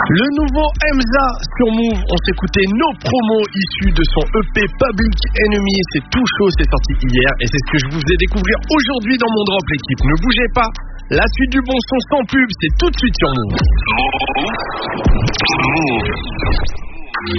Le nouveau Emza sur Move, on s'écoutait nos promos issus de son EP Public Enemy, c'est tout chaud, c'est sorti hier et c'est ce que je vous ai découvert aujourd'hui dans mon drop l'équipe. Ne bougez pas, la suite du bon son sans pub, c'est tout de suite sur Move.